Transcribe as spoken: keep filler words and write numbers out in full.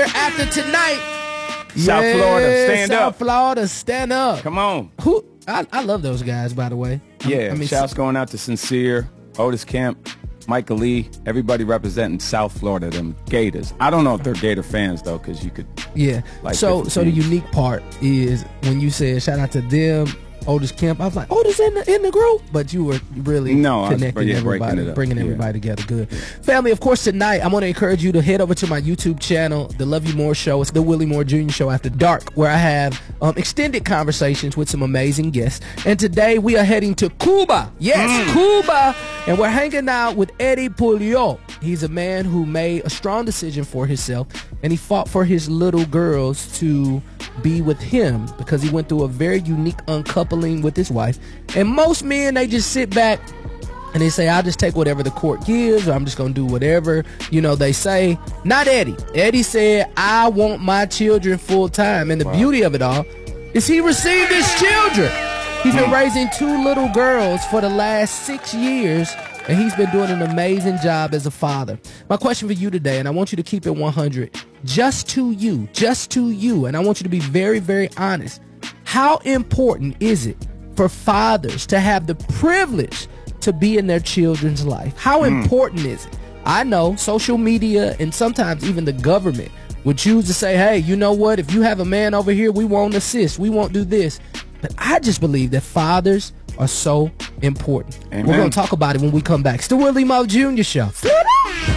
after tonight. South yeah, Florida, stand South up. South Florida, stand up. Come on. Who? I, I love those guys, by the way. Yeah, I mean, shouts going out to Sincere, Otis Kemp, Michael Lee, everybody representing South Florida, them Gators. I don't know if they're Gator fans, though, because you could... Yeah. Like so so the teams. unique part is when you said shout out to them, Otis Kemp, I was like, Otis in the in the group, but you were really No, I was- connecting yeah, breaking everybody, it up. bringing Yeah. everybody together. Good. Family, of course, tonight I'm going to encourage you to head over to my YouTube channel, The Love You More Show. It's the Willie Moore Junior Show After Dark, where I have um, extended conversations with some amazing guests. And today we are heading to Cuba. Yes, Mm. Cuba. And we're hanging out with Eddie Puyol. He's a man who made a strong decision for himself, and he fought for his little girls to be with him because he went through a very unique uncoupling with his wife. And most men, they just sit back and they say, I'll just take whatever the court gives, or I'm just going to do whatever, you know, they say. Not Eddie. Eddie said, I want my children full time. And the Wow. beauty of it all is he received his children. He's been raising two little girls for the last six years, and he's been doing an amazing job as a father. My question for you today, and I want you to keep it one hundred, just to you, just to you, and I want you to be very, very honest. How important is it for fathers to have the privilege to be in their children's life? How Mm. important is it? I know social media and sometimes even the government would choose to say, hey, you know what? If you have a man over here, we won't assist. We won't do this. But I just believe that fathers are so important. Amen. We're going to talk about it when we come back. It's the Willie Moore Junior Show.